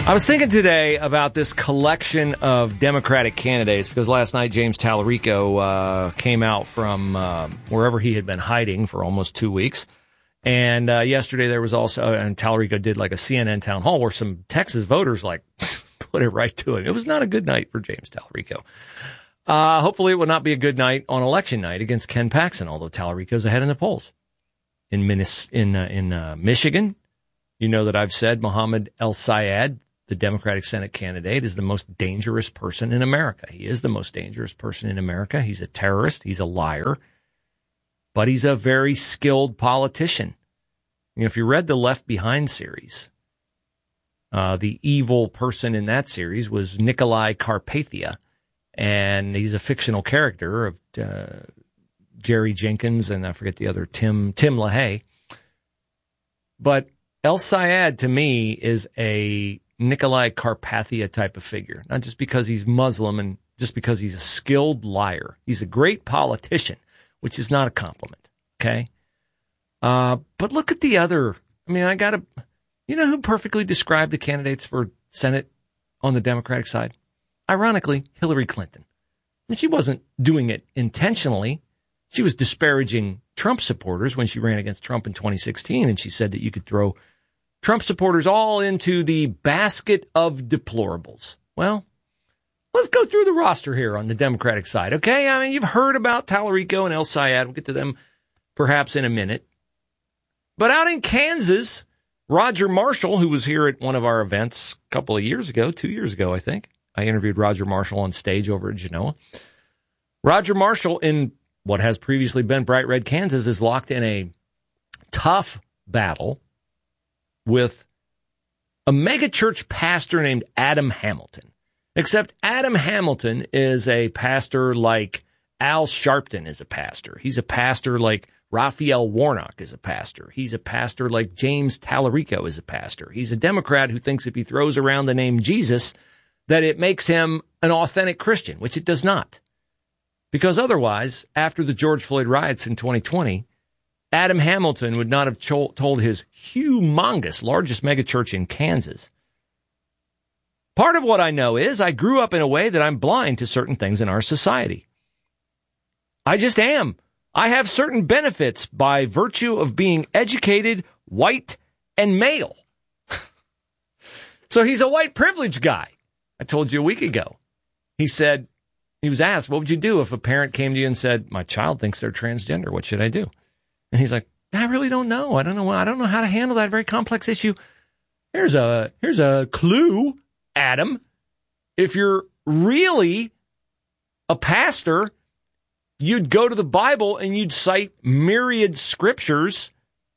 I was thinking today about this collection of Democratic candidates because last night James Tallarico came out from wherever he had been hiding for almost 2 weeks. And yesterday there was also, and Tallarico did like a CNN town hall where some Texas voters like put it right to him. It was not a good night for James Tallarico. Hopefully it will not be a good night on election night against Ken Paxton, although Tallarico's ahead in the polls. In Michigan, you know that I've said Mohammed El-Sayed, the Democratic Senate candidate, is the most dangerous person in America. He is the most dangerous person in America. He's a terrorist. He's a liar. But he's a very skilled politician. You know, if you read the Left Behind series, the evil person in that series was Nikolai Carpathia. And he's a fictional character of Jerry Jenkins and I forget the other, Tim LaHaye. But El-Sayed, to me, is a Nikolai Carpathia type of figure, not just because he's Muslim and just because he's a skilled liar. He's a great politician, which is not a compliment, okay? But look at the other. I mean, you know who perfectly described the candidates for Senate on the Democratic side? Ironically, Hillary Clinton. And she wasn't doing it intentionally. She was disparaging Trump supporters when she ran against Trump in 2016, and she said that you could throw Trump supporters all into the basket of deplorables. Well, let's go through the roster here on the Democratic side, okay? I mean, you've heard about Tallarico and El-Sayed. We'll get to them perhaps in a minute. But out in Kansas, Roger Marshall, who was here at one of our events a couple of years ago, 2 years ago, I think. I interviewed Roger Marshall on stage over at Genoa. Roger Marshall, in what has previously been bright red Kansas, is locked in a tough battle with a megachurch pastor named Adam Hamilton. Except Adam Hamilton is a pastor like Al Sharpton is a pastor. He's a pastor like Raphael Warnock is a pastor. He's a pastor like James Tallarico is a pastor. He's a Democrat who thinks if he throws around the name Jesus, that it makes him an authentic Christian, which it does not. Because otherwise, after the George Floyd riots in 2020, Adam Hamilton would not have told his humongous, largest megachurch in Kansas. Part of what I know is I grew up in a way that I'm blind to certain things in our society. I just am. I have certain benefits by virtue of being educated, white, and male. So he's a white privilege guy. I told you a week ago. He was asked, what would you do if a parent came to you and said, my child thinks they're transgender. What should I do? And he's like, I really don't know. I don't know how to handle that very complex issue. Here's a clue, Adam. If you're really a pastor, you'd go to the Bible and you'd cite myriad scriptures.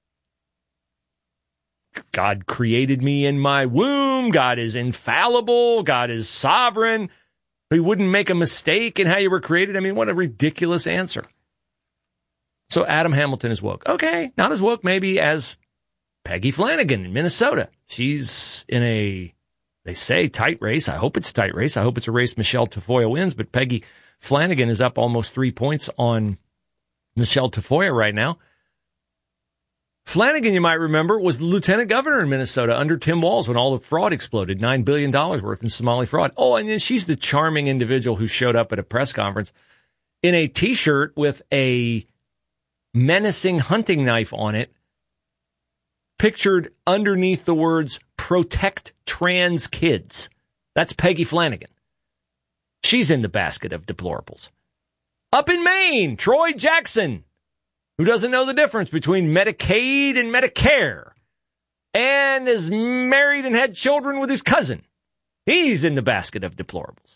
God created me in my womb. God is infallible. God is sovereign. He wouldn't make a mistake in how you were created. I mean, what a ridiculous answer. So Adam Hamilton is woke. Okay, not as woke maybe as Peggy Flanagan in Minnesota. She's in they say, tight race. I hope it's a tight race. I hope it's a race Michelle Tafoya wins, but Peggy Flanagan is up almost 3 points on Michelle Tafoya right now. Flanagan, you might remember, was the lieutenant governor in Minnesota under Tim Walz when all the fraud exploded, $9 billion worth in Somali fraud. Oh, and then she's the charming individual who showed up at a press conference in a T-shirt with a menacing hunting knife on it, pictured underneath the words, protect trans kids. That's Peggy Flanagan. She's in the basket of deplorables. Up in Maine, Troy Jackson, who doesn't know the difference between Medicaid and Medicare, and is married and had children with his cousin. He's in the basket of deplorables.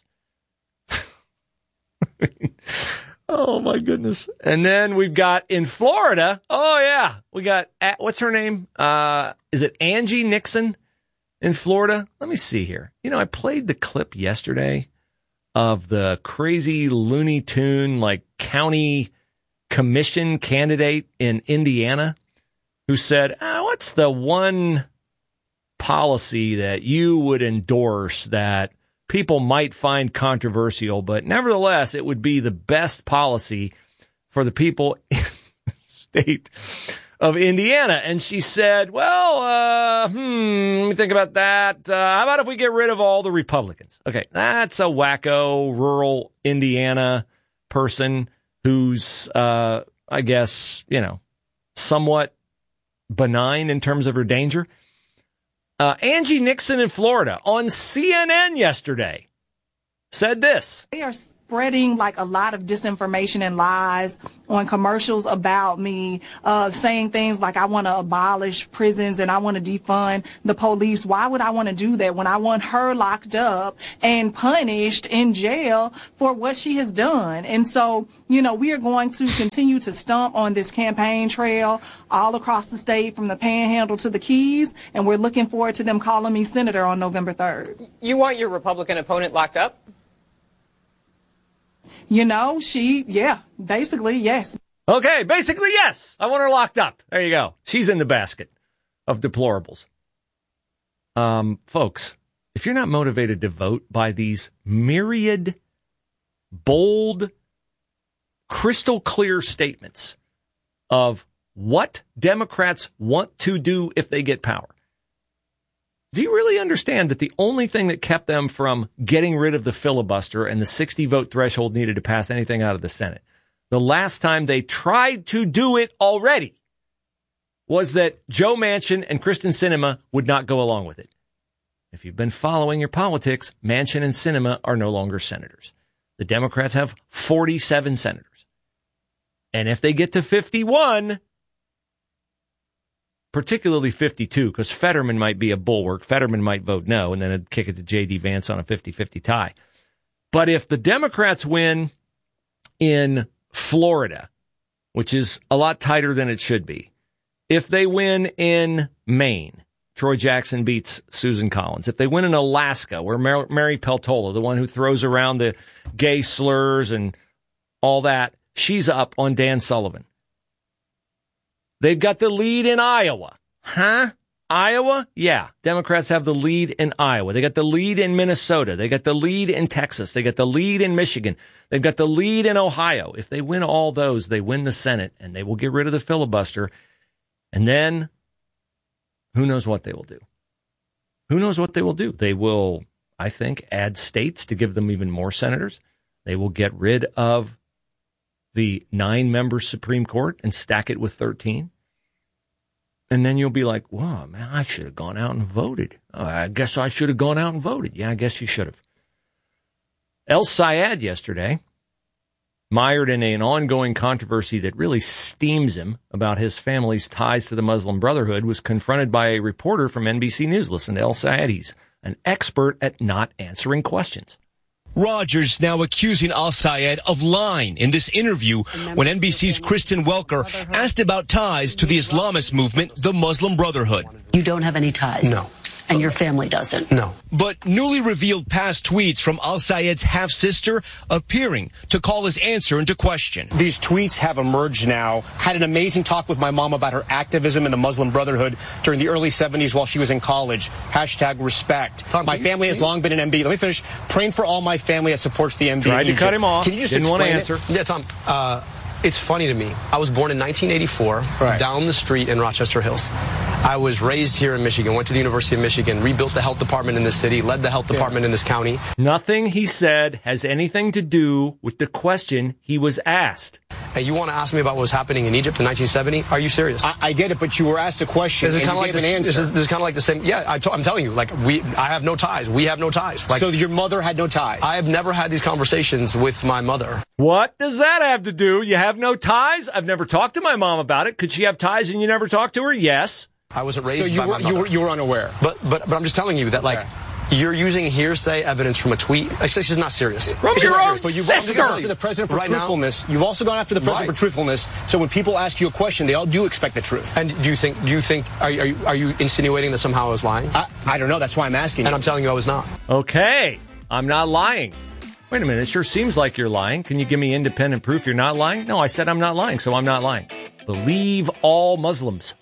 Oh, my goodness. And then we've got in Florida, oh, yeah, we got, what's her name? Is it Angie Nixon in Florida? Let me see here. You know, I played the clip yesterday of the crazy Looney Tune, like, county commission candidate in Indiana who said, what's the one policy that you would endorse that people might find controversial, but nevertheless, it would be the best policy for the people in the state of Indiana. And she said, well, let me think about that. How about if we get rid of all the Republicans? Okay, that's a wacko rural Indiana person who's, I guess, somewhat benign in terms of her danger. Angie Nixon in Florida on CNN yesterday said this. They are spreading like a lot of disinformation and lies on commercials about me, saying things like I want to abolish prisons and I want to defund the police. Why would I want to do that when I want her locked up and punished in jail for what she has done? And so, we are going to continue to stomp on this campaign trail all across the state from the Panhandle to the Keys, and we're looking forward to them calling me senator on November 3rd. You want your Republican opponent locked up? Basically, yes. Okay, basically, yes. I want her locked up. There you go. She's in the basket of deplorables. Folks, if you're not motivated to vote by these myriad, bold, crystal clear statements of what Democrats want to do if they get power, do you really understand that the only thing that kept them from getting rid of the filibuster and the 60-vote threshold needed to pass anything out of the Senate, the last time they tried to do it already, was that Joe Manchin and Kyrsten Sinema would not go along with it? If you've been following your politics, Manchin and Sinema are no longer senators. The Democrats have 47 senators. And if they get to 51... particularly 52, because Fetterman might be a bulwark. Fetterman might vote no, and then it'd kick it to J.D. Vance on a 50-50 tie. But if the Democrats win in Florida, which is a lot tighter than it should be, if they win in Maine, Troy Jackson beats Susan Collins. If they win in Alaska, where Mary Peltola, the one who throws around the gay slurs and all that, she's up on Dan Sullivan. They've got the lead in Iowa. Huh? Iowa? Yeah. Democrats have the lead in Iowa. They got the lead in Minnesota. They got the lead in Texas. They got the lead in Michigan. They've got the lead in Ohio. If they win all those, they win the Senate, and they will get rid of the filibuster. And then who knows what they will do? Who knows what they will do? They will, I think, add states to give them even more senators. They will get rid of the 9-member Supreme Court and stack it with 13. And then you'll be like, whoa, man, I should have gone out and voted. I guess I should have gone out and voted. Yeah, I guess you should have. El Sayed yesterday, mired in an ongoing controversy that really steams him about his family's ties to the Muslim Brotherhood, was confronted by a reporter from NBC News. Listen to El Sayed. He's an expert at not answering questions. Rogers now accusing Al Sayed of lying in this interview when NBC's Kristen Welker asked about ties to the Islamist movement, the Muslim Brotherhood. You don't have any ties? No. And your family doesn't? No. But newly revealed past tweets from Al Sayed's half-sister appearing to call his answer into question. These tweets have emerged now. Had an amazing talk with my mom about her activism in the Muslim Brotherhood during the early 70s while she was in college. #respect. Tom, my family has long been an MB. Let me finish. Praying for all my family that supports the MB. Tried to cut him off. Can you just Didn't want to explain answer. it? Yeah, Tom. It's funny to me. I was born in 1984, down the street in Rochester Hills. I was raised here in Michigan, went to the University of Michigan, rebuilt the health department in this city, led the health department in this county. Nothing he said has anything to do with the question he was asked. And you want to ask me about what was happening in Egypt in 1970? Are you serious? I get it, but you were asked a question and you gave an answer. This is kind of like the same. Yeah, I'm telling you, I have no ties. We have no ties. So your mother had no ties? I have never had these conversations with my mother. What does that have to do? You have no ties? I've never talked to my mom about it. Could she have ties and you never talked to her? Yes. I wasn't raised by my mother. You were unaware. But I'm just telling you that you're using hearsay evidence from a tweet. It's just not serious. From your own sister. You've also gone after the president for truthfulness. You've also gone after the president for truthfulness. So when people ask you a question, they all do expect the truth. And do you think? Are you insinuating that somehow I was lying? I don't know. That's why I'm asking you. And I'm telling you I was not. Okay, I'm not lying. Wait a minute. It sure seems like you're lying. Can you give me independent proof you're not lying? No, I said I'm not lying, so I'm not lying. Believe all Muslims.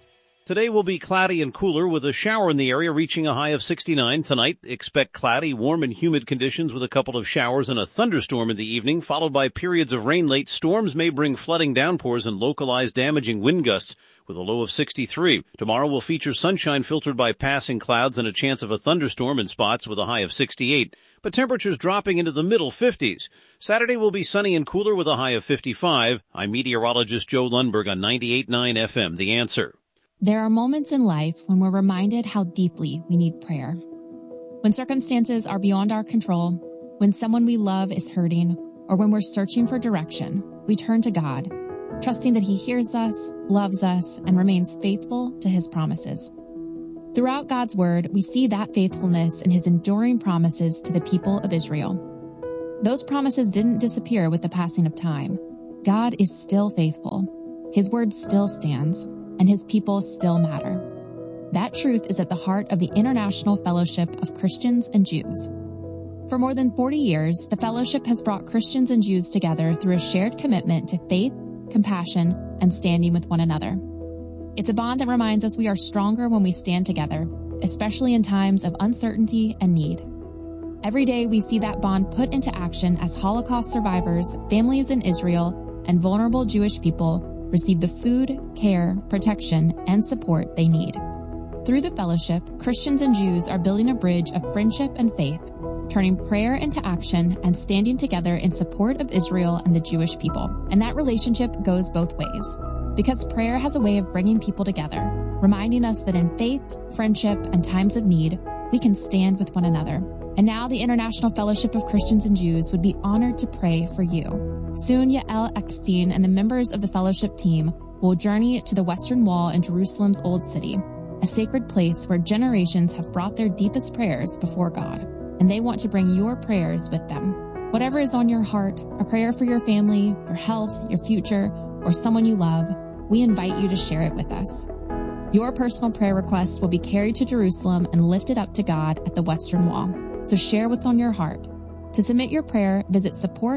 Today will be cloudy and cooler with a shower in the area reaching a high of 69. Tonight, expect cloudy, warm and humid conditions with a couple of showers and a thunderstorm in the evening, followed by periods of rain late. Storms may bring flooding downpours and localized damaging wind gusts with a low of 63. Tomorrow will feature sunshine filtered by passing clouds and a chance of a thunderstorm in spots with a high of 68. But temperatures dropping into the middle 50s. Saturday will be sunny and cooler with a high of 55. I'm meteorologist Joe Lundberg on 98.9 FM, The Answer. There are moments in life when we're reminded how deeply we need prayer. When circumstances are beyond our control, when someone we love is hurting, or when we're searching for direction, we turn to God, trusting that He hears us, loves us, and remains faithful to His promises. Throughout God's Word, we see that faithfulness in His enduring promises to the people of Israel. Those promises didn't disappear with the passing of time. God is still faithful. His Word still stands. And His people still matter. That truth is at the heart of the International Fellowship of Christians and Jews. For more than 40 years, the fellowship has brought Christians and Jews together through a shared commitment to faith, compassion, and standing with one another. It's a bond that reminds us we are stronger when we stand together, especially in times of uncertainty and need. Every day we see that bond put into action as Holocaust survivors, families in Israel, and vulnerable Jewish people receive the food, care, protection, and support they need. Through the fellowship, Christians and Jews are building a bridge of friendship and faith, turning prayer into action and standing together in support of Israel and the Jewish people. And that relationship goes both ways, because prayer has a way of bringing people together, reminding us that in faith, friendship, and times of need, we can stand with one another. And now the International Fellowship of Christians and Jews would be honored to pray for you. Soon, Yael Eckstein and the members of the fellowship team will journey to the Western Wall in Jerusalem's Old City, a sacred place where generations have brought their deepest prayers before God, and they want to bring your prayers with them. Whatever is on your heart, a prayer for your family, your health, your future, or someone you love, we invite you to share it with us. Your personal prayer requests will be carried to Jerusalem and lifted up to God at the Western Wall. So share what's on your heart. To submit your prayer, visit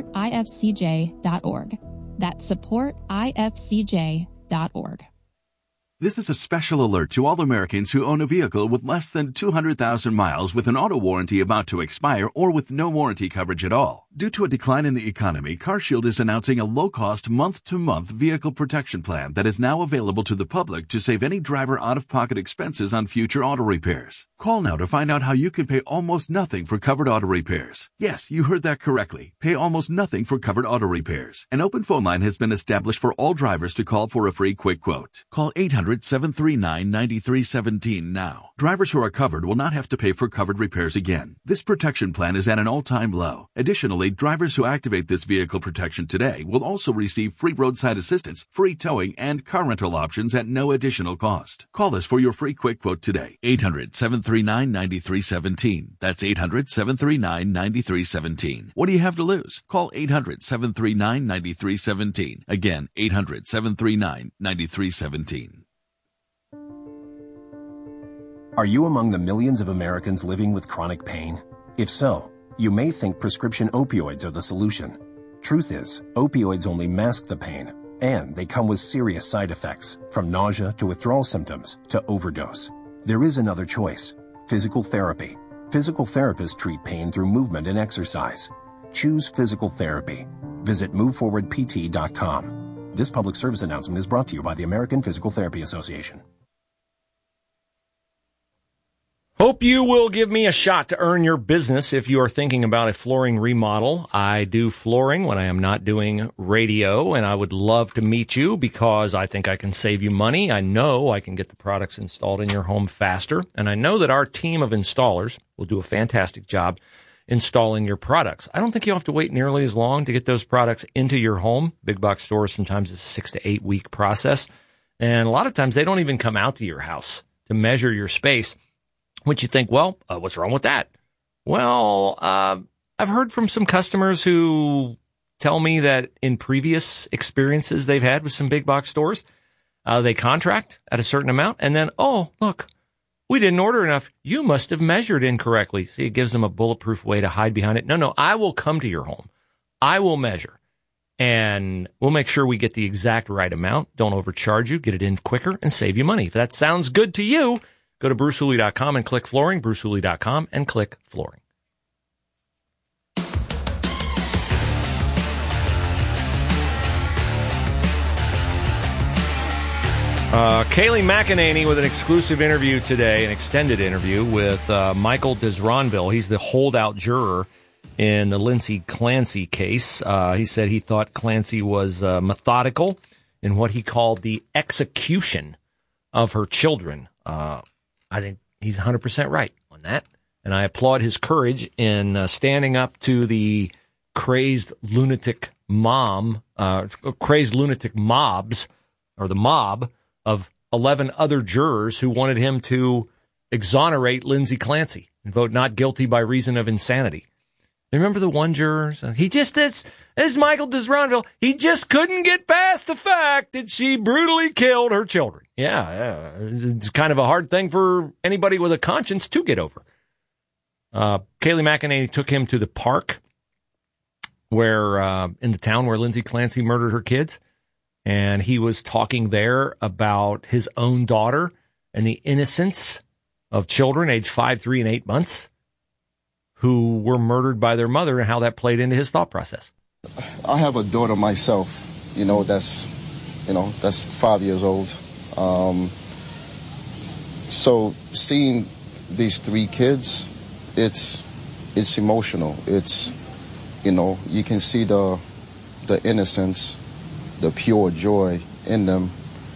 supportifcj.org. That's supportifcj.org. This is a special alert to all Americans who own a vehicle with less than 200,000 miles with an auto warranty about to expire or with no warranty coverage at all. Due to a decline in the economy, CarShield is announcing a low-cost month-to-month vehicle protection plan that is now available to the public to save any driver out-of-pocket expenses on future auto repairs. Call now to find out how you can pay almost nothing for covered auto repairs. Yes, you heard that correctly. Pay almost nothing for covered auto repairs. An open phone line has been established for all drivers to call for a free quick quote. Call 800-739-9317 now. Drivers who are covered will not have to pay for covered repairs again. This protection plan is at an all-time low. Additionally, drivers who activate this vehicle protection today will also receive free roadside assistance, free towing, and car rental options at no additional cost. Call us for your free quick quote today. 800-739-9317. That's 800-739-9317. What do you have to lose? Call 800-739-9317. Again, 800-739-9317. Are you among the millions of Americans living with chronic pain? If so, you may think prescription opioids are the solution. Truth is, opioids only mask the pain, and they come with serious side effects, from nausea to withdrawal symptoms to overdose. There is another choice: physical therapy. Physical therapists treat pain through movement and exercise. Choose physical therapy. Visit moveforwardpt.com. This public service announcement is brought to you by the American Physical Therapy Association. Hope you will give me a shot to earn your business if you are thinking about a flooring remodel. I do flooring when I am not doing radio, and I would love to meet you because I think I can save you money. I know I can get the products installed in your home faster, and I know that our team of installers will do a fantastic job installing your products. I don't think you'll have to wait nearly as long to get those products into your home. Big box stores sometimes it's a 6 to 8 week process, and a lot of times they don't even come out to your house to measure your space. Which you think, well, what's wrong with that? Well, I've heard from some customers who tell me that in previous experiences they've had with some big box stores, they contract at a certain amount and then, oh, look, we didn't order enough. You must have measured incorrectly. See, it gives them a bulletproof way to hide behind it. No, I will come to your home. I will measure. And we'll make sure we get the exact right amount. Don't overcharge you. Get it in quicker and save you money. If that sounds good to you, go to BruceHooley.com and click flooring, BruceHooley.com and click flooring. Kayleigh McEnany with an exclusive interview today, an extended interview with Michael Disronville. He's the holdout juror in the Lindsay Clancy case. He said he thought Clancy was methodical in what he called the execution of her children. I think he's 100% right on that. And I applaud his courage in standing up to the crazed lunatic mobs, or the mob of 11 other jurors who wanted him to exonerate Lindsay Clancy and vote not guilty by reason of insanity. Remember the one juror? This is Michael Disronville. He just couldn't get past the fact that she brutally killed her children. Yeah, it's kind of a hard thing for anybody with a conscience to get over. Kayleigh McEnany took him to the park where, in the town where Lindsay Clancy murdered her kids. And he was talking there about his own daughter and the innocence of children aged 5, 3, and 8 months who were murdered by their mother and how that played into his thought process. I have a daughter myself, that's 5 years old. So seeing these 3 kids, it's emotional. It's, you can see the innocence, the pure joy in them.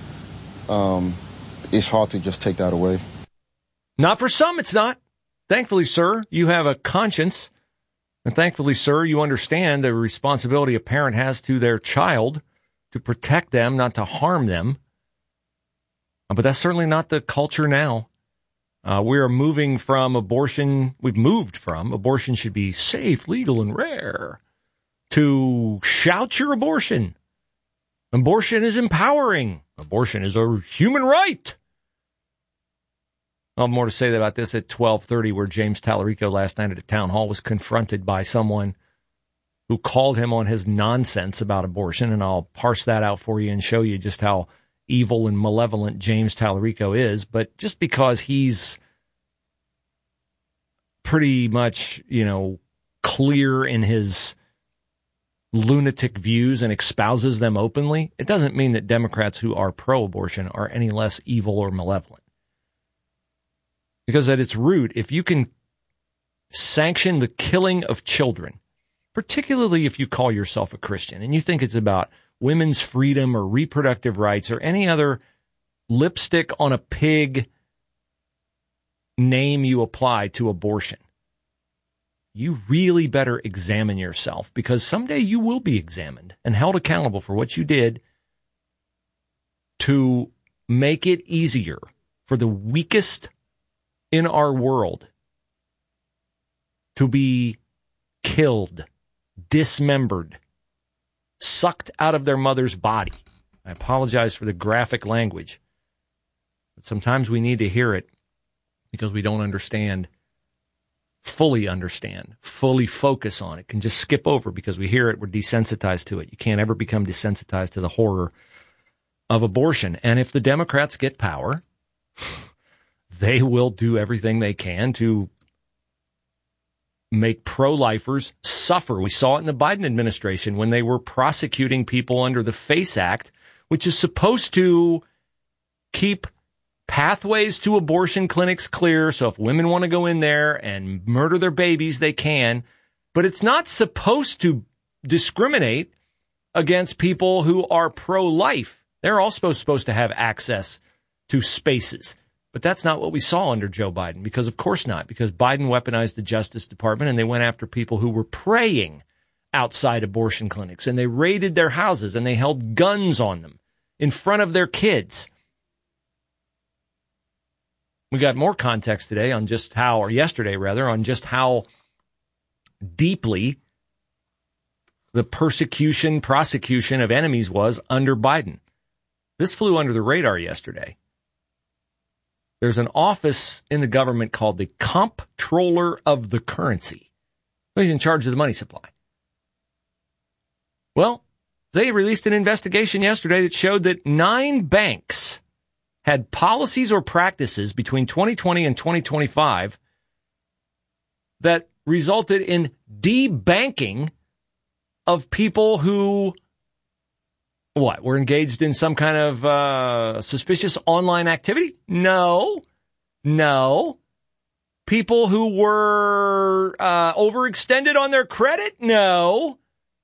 It's hard to just take that away. Not for some, it's not. Thankfully, sir, you have a conscience. And thankfully, sir, you understand the responsibility a parent has to their child to protect them, not to harm them. But that's certainly not the culture now. We are moving from abortion. We've moved from abortion should be safe, legal, and rare to shout your abortion. Abortion is empowering. Abortion is a human right. I'll have more to say about this at 12:30, where James Tallarico last night at a town hall was confronted by someone who called him on his nonsense about abortion, and I'll parse that out for you and show you just how evil and malevolent James Tallarico is. But just because he's pretty much, clear in his lunatic views and espouses them openly, it doesn't mean that Democrats who are pro-abortion are any less evil or malevolent. Because at its root, if you can sanction the killing of children, particularly if you call yourself a Christian and you think it's about women's freedom or reproductive rights or any other lipstick on a pig name you apply to abortion, you really better examine yourself, because someday you will be examined and held accountable for what you did to make it easier for the weakest in our world to be killed, dismembered, sucked out of their mother's body. I apologize for the graphic language, but sometimes we need to hear it because we don't fully focus on it, can just skip over because we hear it, we're desensitized to it. You can't ever become desensitized to the horror of abortion. And if the Democrats get power, they will do everything they can to make pro-lifers suffer. We saw it in the Biden administration when they were prosecuting people under the FACE Act, which is supposed to keep pathways to abortion clinics clear, so if women want to go in there and murder their babies, they can. But it's not supposed to discriminate against people who are pro-life. They're all supposed to have access to spaces. But that's not what we saw under Joe Biden, because of course not, because Biden weaponized the Justice Department and they went after people who were praying outside abortion clinics, and they raided their houses and they held guns on them in front of their kids. We got more context today on just how, or yesterday rather, on just how deeply the prosecution of enemies was under Biden. This flew under the radar yesterday. There's an office in the government called the Comptroller of the Currency. He's in charge of the money supply. Well, They released an investigation yesterday that showed that 9 banks had policies or practices between 2020 and 2025 that resulted in debanking of people who, were engaged in some kind of suspicious online activity? No. People who were overextended on their credit? No.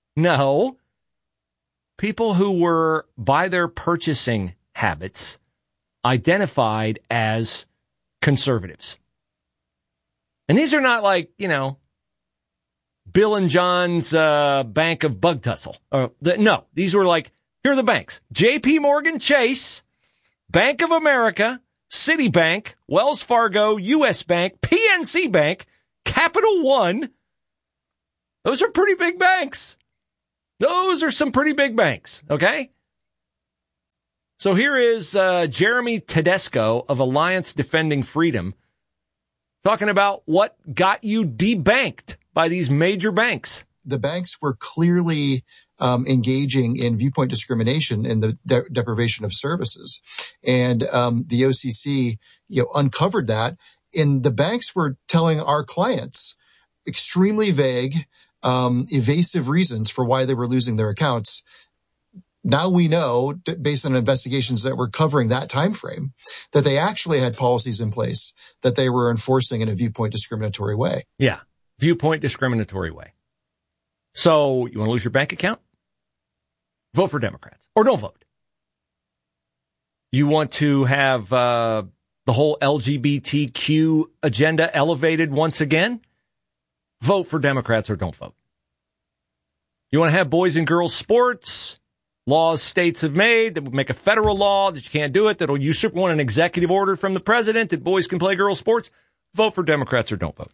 People who were, by their purchasing habits, identified as conservatives. And these are not like, Bill and John's Bank of Bug Tussle. No, these were like, here are the banks. J.P. Morgan Chase, Bank of America, Citibank, Wells Fargo, U.S. Bank, PNC Bank, Capital One. Those are pretty big banks. Those are some pretty big banks, okay? So here is Jeremy Tedesco of Alliance Defending Freedom talking about what got you debanked by these major banks. The banks were clearly engaging in viewpoint discrimination in the deprivation of services. And the OCC uncovered that. And the banks were telling our clients extremely vague, evasive reasons for why they were losing their accounts. Now we know, based on investigations that were covering that time frame, that they actually had policies in place that they were enforcing in a viewpoint discriminatory way. Yeah, viewpoint discriminatory way. So you want to lose your bank account? Vote for Democrats or don't vote. You want to have the whole LGBTQ agenda elevated once again? Vote for Democrats or don't vote. You want to have boys and girls sports? Laws states have made that would make a federal law that you can't do it, that'll usurp an executive order from the president that boys can play girls sports. Vote for Democrats or don't vote.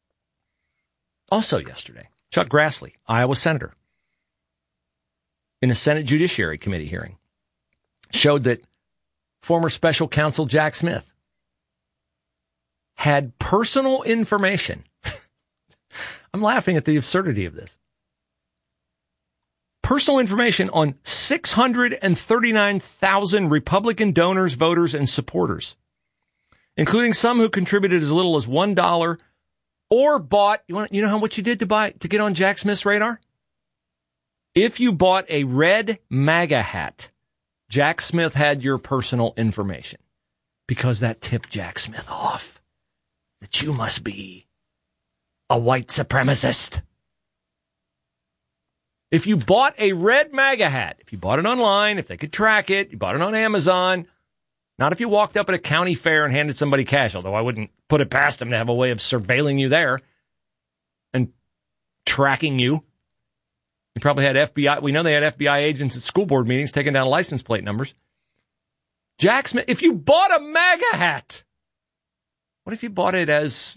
Also yesterday, Chuck Grassley, Iowa senator, in a Senate Judiciary Committee hearing, showed that former special counsel Jack Smith had personal information. I'm laughing at the absurdity of this. Personal information on 639,000 Republican donors, voters, and supporters, including some who contributed as little as $1 or bought. You know how much you did to get on Jack Smith's radar? If you bought a red MAGA hat, Jack Smith had your personal information because that tipped Jack Smith off that you must be a white supremacist. If you bought a red MAGA hat, if you bought it online, if they could track it, you bought it on Amazon, not if you walked up at a county fair and handed somebody cash, although I wouldn't put it past them to have a way of surveilling you there and tracking you. You probably had FBI. We know they had FBI agents at school board meetings taking down license plate numbers. Jack Smith, if you bought a MAGA hat, what if you bought it as,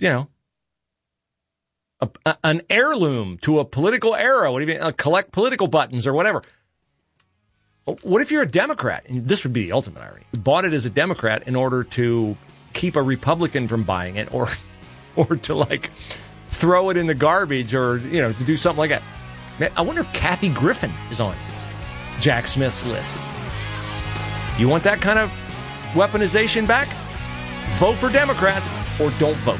an heirloom to a political era? What if you collect political buttons or whatever? What if you're a Democrat? And this would be the ultimate irony. You bought it as a Democrat in order to keep a Republican from buying it or to throw it in the garbage or, to do something like that. Man, I wonder if Kathy Griffin is on Jack Smith's list. You want that kind of weaponization back? Vote for Democrats or don't vote.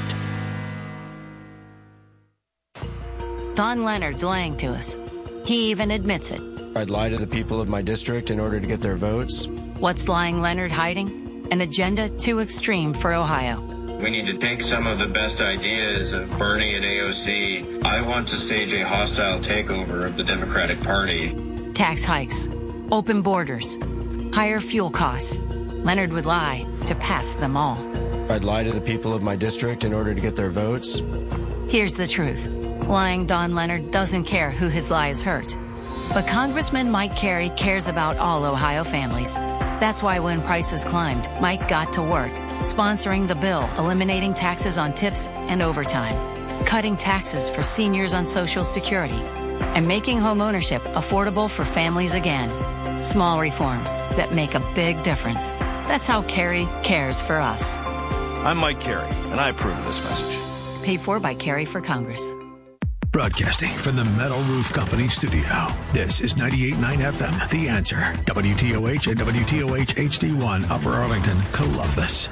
Don Leonard's lying to us. He even admits it. I'd lie to the people of my district in order to get their votes. What's lying Leonard hiding? An agenda too extreme for Ohio. We need to take some of the best ideas of Bernie and AOC. I want to stage a hostile takeover of the Democratic Party. Tax hikes, open borders, higher fuel costs. Leonard would lie to pass them all. I'd lie to the people of my district in order to get their votes. Here's the truth. Lying Don Leonard doesn't care who his lies hurt. But Congressman Mike Carey cares about all Ohio families. That's why when prices climbed, Mike got to work, sponsoring the bill eliminating taxes on tips and overtime, cutting taxes for seniors on Social Security, and making homeownership affordable for families again. Small reforms that make a big difference. That's how Carey cares for us. I'm Mike Carey, and I approve of this message. Paid for by Carey for Congress. Broadcasting from the Metal Roof Company studio, this is 98.9 FM, The Answer, WTOH and WTOH HD1, Upper Arlington, Columbus.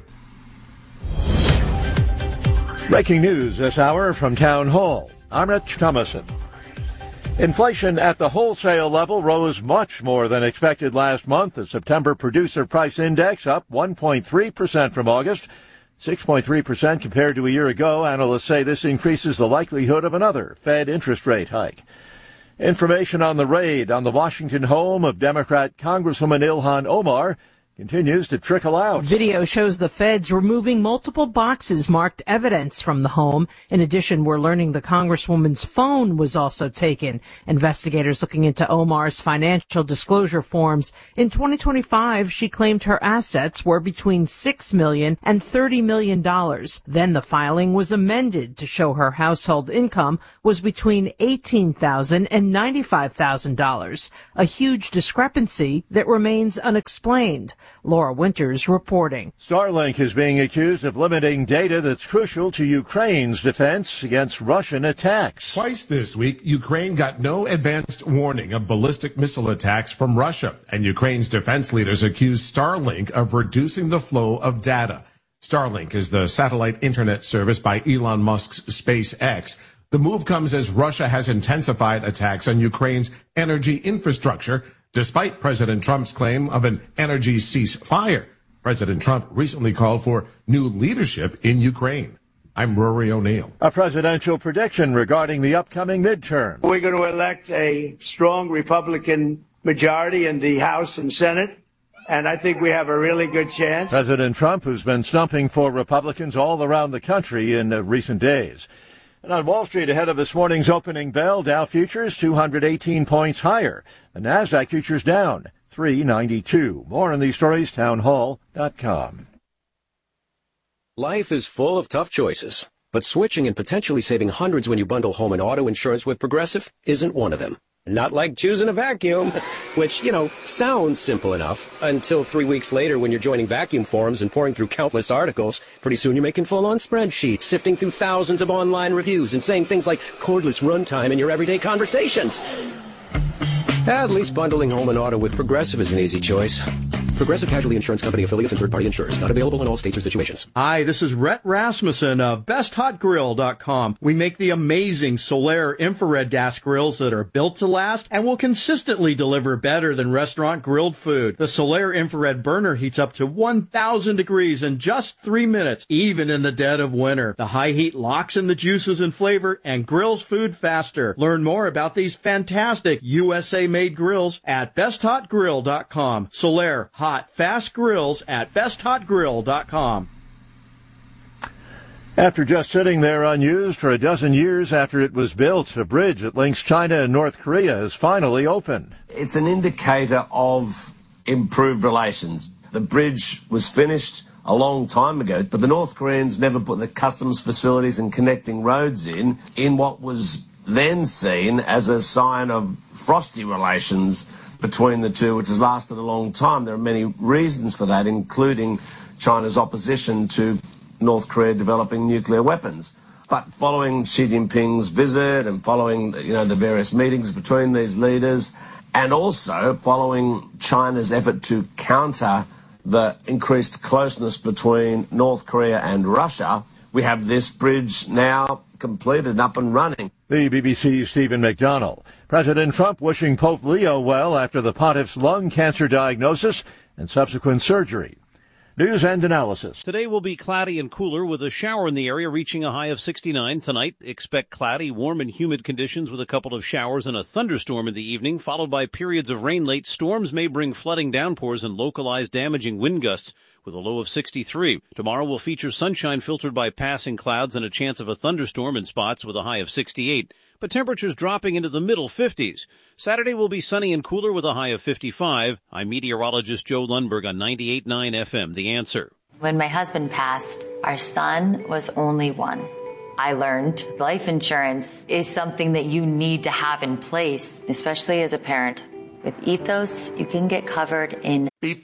Breaking news this hour from Town Hall. I'm Rich Thomason. Inflation at the wholesale level rose much more than expected last month. The September Producer Price Index up 1.3% from August, 6.3% compared to a year ago. Analysts say this increases the likelihood of another Fed interest rate hike. Information on the raid on the Washington home of Democrat Congresswoman Ilhan Omar continues to trickle out. Video shows the feds removing multiple boxes marked evidence from the home. In addition, we're learning the Congresswoman's phone was also taken. Investigators looking into Omar's financial disclosure forms. In 2025, she claimed her assets were between $6 million and $30 million. Then the filing was amended to show her household income was between $18,000 and $95,000. A huge discrepancy that remains unexplained. Laura Winters reporting. Starlink is being accused of limiting data that's crucial to Ukraine's defense against Russian attacks. Twice this week, Ukraine got no advanced warning of ballistic missile attacks from Russia, and Ukraine's defense leaders accused Starlink of reducing the flow of data. Starlink is the satellite internet service by Elon Musk's SpaceX. The move comes as Russia has intensified attacks on Ukraine's energy infrastructure, despite President Trump's claim of an energy ceasefire. President Trump recently called for new leadership in Ukraine. I'm Rory O'Neill. A presidential prediction regarding the upcoming midterm. We're going to elect a strong Republican majority in the House and Senate, and I think we have a really good chance. President Trump, who's been stumping for Republicans all around the country in recent days. And on Wall Street, ahead of this morning's opening bell, Dow futures 218 points higher. The Nasdaq futures down 392. More on these stories, townhall.com. Life is full of tough choices, but switching and potentially saving hundreds when you bundle home and auto insurance with Progressive isn't one of them. Not like choosing a vacuum, which, sounds simple enough until 3 weeks later when you're joining vacuum forums and pouring through countless articles. Pretty soon you're making full-on spreadsheets, sifting through thousands of online reviews and saying things like cordless runtime in your everyday conversations. At least bundling home and auto with Progressive is an easy choice. Progressive Casualty Insurance Company affiliates and third-party insurers. Not available in all states or situations. Hi, this is Rhett Rasmussen of BestHotGrill.com. We make the amazing Solaire infrared gas grills that are built to last and will consistently deliver better than restaurant grilled food. The Solaire infrared burner heats up to 1,000 degrees in just 3 minutes, even in the dead of winter. The high heat locks in the juices and flavor and grills food faster. Learn more about these fantastic USA-made grills at BestHotGrill.com. Solaire hot, fast grills at BestHotGrill.com. After just sitting there unused for a dozen years after it was built, a bridge that links China and North Korea is finally open. It's an indicator of improved relations. The bridge was finished a long time ago, but the North Koreans never put the customs facilities and connecting roads in what was then seen as a sign of frosty relations between the two, which has lasted a long time. There are many reasons for that, including China's opposition to North Korea developing nuclear weapons. But following Xi Jinping's visit and following, the various meetings between these leaders, and also following China's effort to counter the increased closeness between North Korea and Russia, we have this bridge now completed and up and running. The BBC's Stephen McDonnell. President Trump wishing Pope Leo well after the pontiff's lung cancer diagnosis and subsequent surgery. News and analysis. Today will be cloudy and cooler with a shower in the area reaching a high of 69. Tonight, expect cloudy, warm and humid conditions with a couple of showers and a thunderstorm in the evening, followed by periods of rain late. Storms may bring flooding downpours and localized damaging wind gusts with a low of 63. Tomorrow will feature sunshine filtered by passing clouds and a chance of a thunderstorm in spots with a high of 68. But temperatures dropping into the middle 50s. Saturday will be sunny and cooler with a high of 55. I'm meteorologist Joe Lundberg on 98.9 FM, The Answer. When my husband passed, our son was only one. I learned life insurance is something that you need to have in place, especially as a parent. With Ethos, you can get covered in